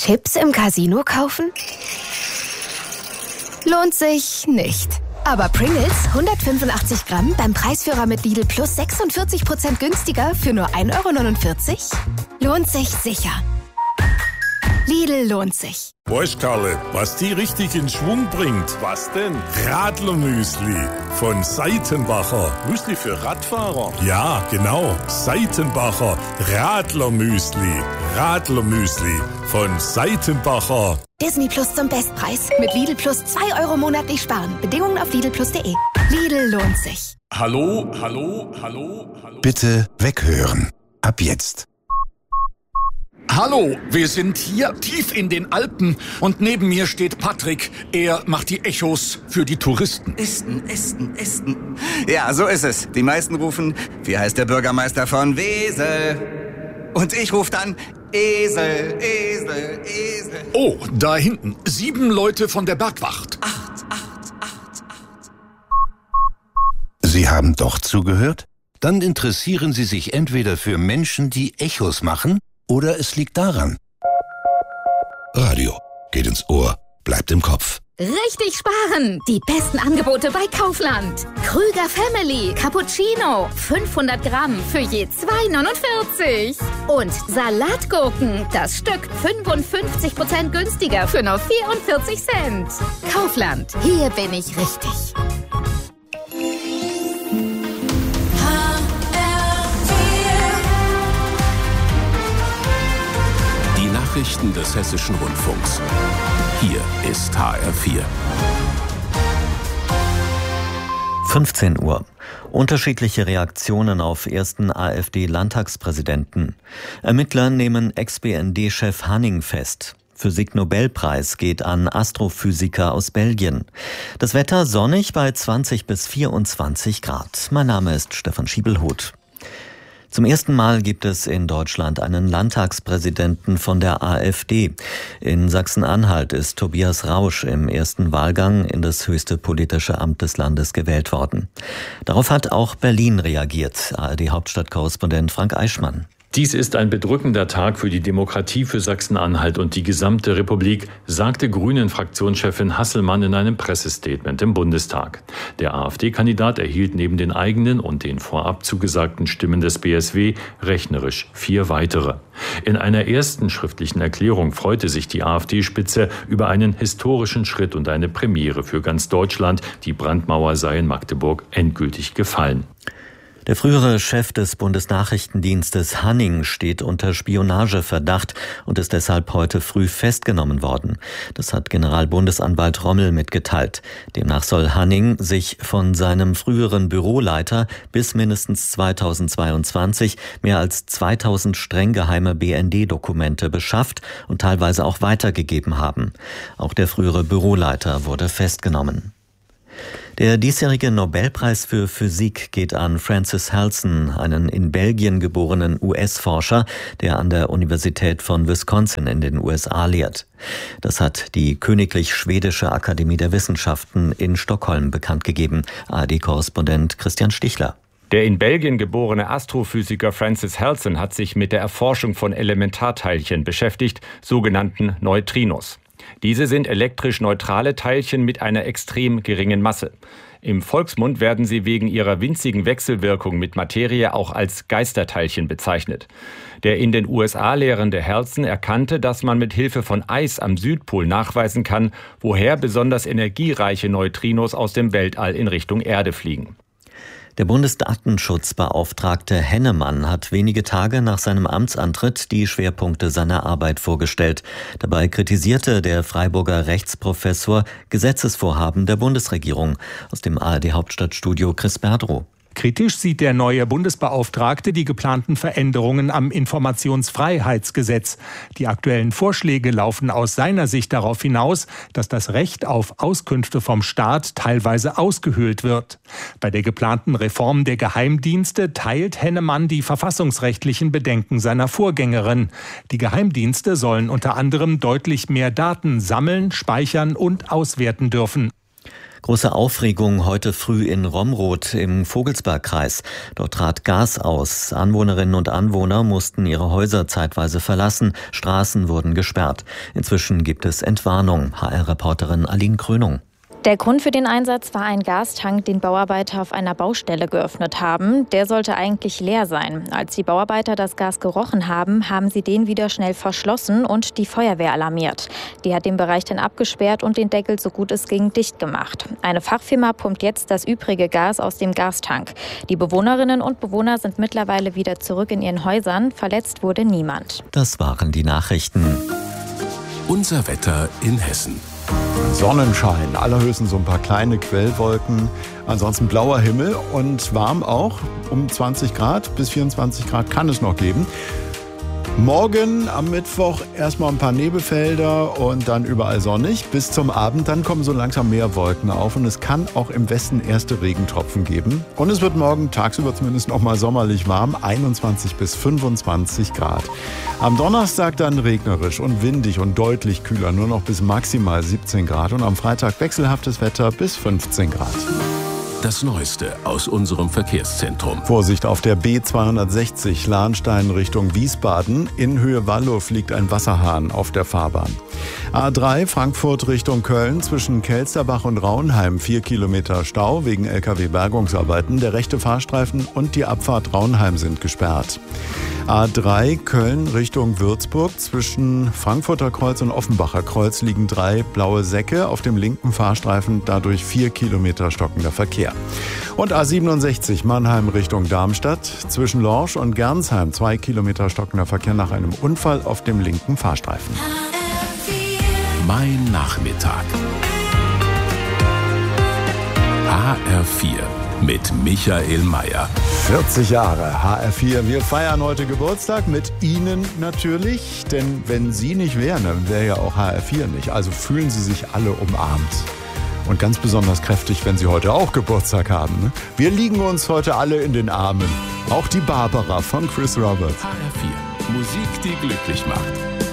Chips im Casino kaufen? Lohnt sich nicht. Aber Pringles 185 Gramm beim Preisführer mit Lidl Plus 46% günstiger für nur 1,49 € lohnt sich sicher. Lidl lohnt sich. Weißt, Karle, was die richtig in Schwung bringt? Was denn? Radlermüsli von Seitenbacher. Müsli für Radfahrer? Ja, genau. Seitenbacher Radlermüsli. Radlermüsli von Seitenbacher. Disney Plus zum Bestpreis. Mit Lidl Plus 2 € monatlich sparen. Bedingungen auf lidlplus.de. Lidl lohnt sich. Hallo, hallo, hallo, hallo. Bitte weghören. Ab jetzt. Hallo, wir sind hier tief in den Alpen und neben mir steht Patrick. Er macht die Echos für die Touristen. Esten. Ja, so ist es. Die meisten rufen, wie heißt der Bürgermeister von Wesel? Und ich rufe dann, Esel. Oh, da hinten. 7 Leute von der Bergwacht. 8. Sie haben doch zugehört? Dann interessieren Sie sich entweder für Menschen, die Echos machen, oder es liegt daran. Radio geht ins Ohr, bleibt im Kopf. Richtig sparen! Die besten Angebote bei Kaufland. Krüger Family Cappuccino 500 Gramm für je 2,49 €. Und Salatgurken, das Stück 55% günstiger für nur 44 Cent. Kaufland, hier bin ich richtig. Nachrichten des Hessischen Rundfunks. Hier ist HR4. 15 Uhr. Unterschiedliche Reaktionen auf ersten AfD-Landtagspräsidenten. Ermittler nehmen Ex-BND-Chef Hanning fest. Physik-Nobelpreis geht an Astrophysiker aus Belgien. Das Wetter sonnig bei 20 bis 24 Grad. Mein Name ist Stefan Schiebelhuth. Zum ersten Mal gibt es in Deutschland einen Landtagspräsidenten von der AfD. In Sachsen-Anhalt ist Tobias Rausch im ersten Wahlgang in das höchste politische Amt des Landes gewählt worden. Darauf hat auch Berlin reagiert. ARD-Hauptstadtkorrespondent Frank Eichmann. Dies ist ein bedrückender Tag für die Demokratie, für Sachsen-Anhalt und die gesamte Republik, sagte Grünen-Fraktionschefin Hasselmann in einem Pressestatement im Bundestag. Der AfD-Kandidat erhielt neben den eigenen und den vorab zugesagten Stimmen des BSW rechnerisch 4 weitere. In einer ersten schriftlichen Erklärung freute sich die AfD-Spitze über einen historischen Schritt und eine Premiere für ganz Deutschland. Die Brandmauer sei in Magdeburg endgültig gefallen. Der frühere Chef des Bundesnachrichtendienstes Hanning steht unter Spionageverdacht und ist deshalb heute früh festgenommen worden. Das hat Generalbundesanwalt Rommel mitgeteilt. Demnach soll Hanning sich von seinem früheren Büroleiter bis mindestens 2022 mehr als 2000 streng geheime BND-Dokumente beschafft und teilweise auch weitergegeben haben. Auch der frühere Büroleiter wurde festgenommen. Der diesjährige Nobelpreis für Physik geht an Francis Halson, einen in Belgien geborenen US-Forscher, der an der Universität von Wisconsin in den USA lehrt. Das hat die Königlich Schwedische Akademie der Wissenschaften in Stockholm bekannt gegeben. ARD-Korrespondent Christian Stichler. Der in Belgien geborene Astrophysiker Francis Halson hat sich mit der Erforschung von Elementarteilchen beschäftigt, sogenannten Neutrinos. Diese sind elektrisch neutrale Teilchen mit einer extrem geringen Masse. Im Volksmund werden sie wegen ihrer winzigen Wechselwirkung mit Materie auch als Geisterteilchen bezeichnet. Der in den USA lehrende Halson erkannte, dass man mit Hilfe von Eis am Südpol nachweisen kann, woher besonders energiereiche Neutrinos aus dem Weltall in Richtung Erde fliegen. Der Bundesdatenschutzbeauftragte Hennemann hat wenige Tage nach seinem Amtsantritt die Schwerpunkte seiner Arbeit vorgestellt. Dabei kritisierte der Freiburger Rechtsprofessor Gesetzesvorhaben der Bundesregierung. Aus dem ARD-Hauptstadtstudio Chris Berdrow. Kritisch sieht der neue Bundesbeauftragte die geplanten Veränderungen am Informationsfreiheitsgesetz. Die aktuellen Vorschläge laufen aus seiner Sicht darauf hinaus, dass das Recht auf Auskünfte vom Staat teilweise ausgehöhlt wird. Bei der geplanten Reform der Geheimdienste teilt Hennemann die verfassungsrechtlichen Bedenken seiner Vorgängerin. Die Geheimdienste sollen unter anderem deutlich mehr Daten sammeln, speichern und auswerten dürfen. Große Aufregung heute früh in Romroth im Vogelsbergkreis. Dort trat Gas aus. Anwohnerinnen und Anwohner mussten ihre Häuser zeitweise verlassen. Straßen wurden gesperrt. Inzwischen gibt es Entwarnung. HR-Reporterin Aline Krönung. Der Grund für den Einsatz war ein Gastank, den Bauarbeiter auf einer Baustelle geöffnet haben. Der sollte eigentlich leer sein. Als die Bauarbeiter das Gas gerochen haben, haben sie den wieder schnell verschlossen und die Feuerwehr alarmiert. Die hat den Bereich dann abgesperrt und den Deckel so gut es ging dicht gemacht. Eine Fachfirma pumpt jetzt das übrige Gas aus dem Gastank. Die Bewohnerinnen und Bewohner sind mittlerweile wieder zurück in ihren Häusern. Verletzt wurde niemand. Das waren die Nachrichten. Unser Wetter in Hessen. Sonnenschein, allerhöchstens so ein paar kleine Quellwolken, ansonsten blauer Himmel und warm auch, um 20 Grad bis 24 Grad kann es noch geben. Morgen am Mittwoch erstmal ein paar Nebelfelder und dann überall sonnig. Bis zum Abend, dann kommen so langsam mehr Wolken auf und es kann auch im Westen erste Regentropfen geben. Und es wird morgen tagsüber zumindest noch mal sommerlich warm, 21 bis 25 Grad. Am Donnerstag dann regnerisch und windig und deutlich kühler, nur noch bis maximal 17 Grad. Und am Freitag wechselhaftes Wetter bis 15 Grad. Das Neueste aus unserem Verkehrszentrum. Vorsicht auf der B260 Lahnstein Richtung Wiesbaden. In Höhe Wallow liegt ein Wasserhahn auf der Fahrbahn. A3 Frankfurt Richtung Köln zwischen Kelsterbach und Raunheim 4 Kilometer Stau wegen LKW-Bergungsarbeiten. Der rechte Fahrstreifen und die Abfahrt Raunheim sind gesperrt. A3 Köln Richtung Würzburg zwischen Frankfurter Kreuz und Offenbacher Kreuz liegen 3 blaue Säcke auf dem linken Fahrstreifen, dadurch 4 Kilometer stockender Verkehr. Und A67 Mannheim Richtung Darmstadt zwischen Lorsch und Gernsheim 2 Kilometer stockender Verkehr nach einem Unfall auf dem linken Fahrstreifen. Mein Nachmittag. HR4 mit Michael Mayer. 40 Jahre HR4. Wir feiern heute Geburtstag mit Ihnen natürlich, denn wenn Sie nicht wären, dann wäre ja auch HR4 nicht. Also fühlen Sie sich alle umarmt. Und ganz besonders kräftig, wenn Sie heute auch Geburtstag haben. Ne? Wir liegen uns heute alle in den Armen. Auch die Barbara von Chris Roberts. HR4. Musik, die glücklich macht.